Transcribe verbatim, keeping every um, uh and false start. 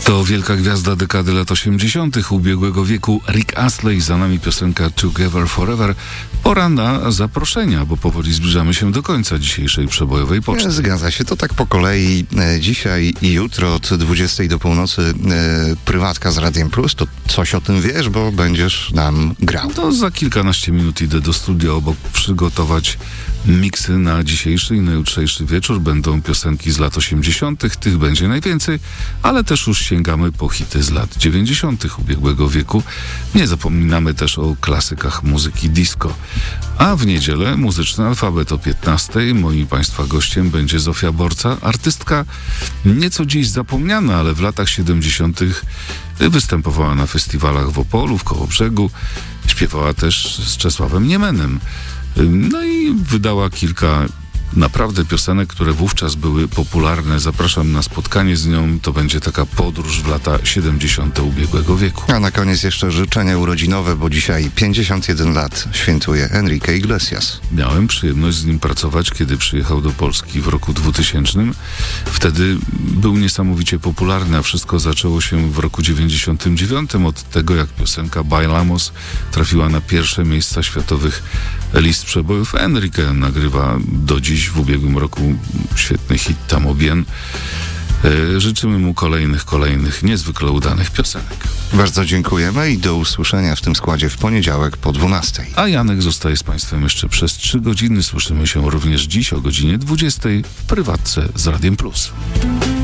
To wielka gwiazda dekady lat osiemdziesiątych ubiegłego wieku Rick Astley, za nami piosenka Together Forever. Pora na zaproszenia, bo powoli zbliżamy się do końca dzisiejszej przebojowej poczty. Zgadza się, to tak po kolei. E, dzisiaj i jutro od dwudziestej do północy e, prywatka z Radiem Plus. To coś o tym wiesz, bo będziesz nam grał. To za kilkanaście minut idę do studia obok przygotować miksy na dzisiejszy i na jutrzejszy wieczór. Będą piosenki z lat osiemdziesiątych, tych będzie najwięcej, ale też już sięgamy po hity z lat dziewięćdziesiątych ubiegłego wieku. Nie zapominamy też o klasykach muzyki disco. A w niedzielę muzyczny alfabet o piętnastej. Moim Państwa gościem będzie Zofia Borca, artystka nieco dziś zapomniana, ale w latach siedemdziesiątych występowała na festiwalach w Opolu, w Kołobrzegu. Śpiewała też z Czesławem Niemenem. No i wydała kilka naprawdę piosenek, które wówczas były popularne. Zapraszam na spotkanie z nią. To będzie taka podróż w lata siedemdziesiąte ubiegłego wieku. A na koniec jeszcze życzenia urodzinowe, bo dzisiaj pięćdziesiąt jeden lat świętuje Enrique Iglesias. Miałem przyjemność z nim pracować, kiedy przyjechał do Polski w roku dwutysięcznym. Wtedy był niesamowicie popularny, a wszystko zaczęło się w roku dziewięćdziesiątym dziewiątym od tego, jak piosenka Bailamos trafiła na pierwsze miejsca światowych list przebojów. Enrique nagrywa do dziś, w ubiegłym roku, świetny hit Tamo Bien. E, życzymy mu kolejnych, kolejnych niezwykle udanych piosenek. Bardzo dziękujemy i do usłyszenia w tym składzie w poniedziałek po dwunastej. A Janek zostaje z Państwem jeszcze przez trzy godziny. Słyszymy się również dziś o godzinie dwudziestej w prywatce z Radiem Plus.